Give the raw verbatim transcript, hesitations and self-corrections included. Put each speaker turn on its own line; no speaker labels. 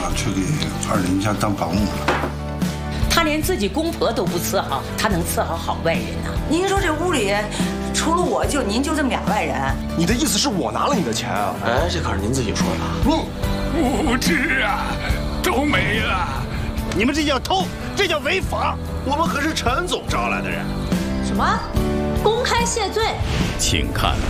要去给二林家当保姆了。
他连自己公婆都不伺候，他能伺候好外人呢？
您说这屋里除了我就您就这么俩外人？
你的意思是我拿了你的钱啊？
哎，这可是您自己说的。
你
物质啊，都没了。
你们这叫偷，这叫违法。我们可是陈总招来的人。
什么？公开谢罪？
请看